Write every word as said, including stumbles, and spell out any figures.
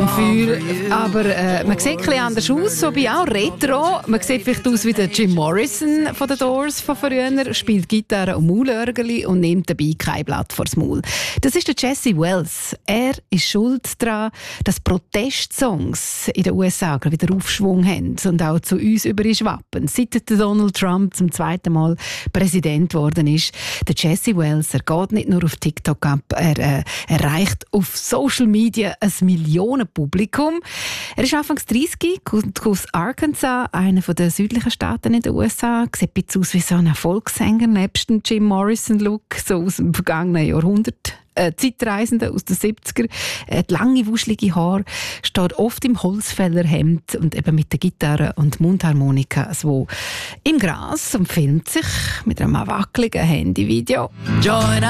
diesem Feuer. Aber äh, man sieht ein bisschen anders aus, so wie auch Retro. Man sieht vielleicht aus wie der Jim Morrison von den Doors von früher, spielt Gitarre und Maulörgeli und nimmt dabei kein Blatt vors Maul. Das ist der Jesse Wells. Er ist schuld daran, dass Protestsongs in den U S A wieder Aufschwung haben und auch zu uns überschwappen. Seit Donald Trump zum zweiten Mal Präsident geworden ist, der Jesse Wells, er geht nicht nur auf TikTok ab, er äh, erreicht auf Social Media ein Millionenpublikum. Er ist anfangs dreißig, kommt aus Arkansas, einer der südlichen Staaten in den U S A. Sieht ein bisschen aus wie so ein Erfolgssänger, nebst dem Jim Morrison-Look, so aus dem vergangenen Jahrhundert. Äh, Zeitreisende aus den siebziger. Er hat lange, wuschelige Haare, steht oft im Holzfällerhemd und eben mit der Gitarre und Mundharmonika so im Gras und filmt sich mit einem wackeligen Handyvideo. Join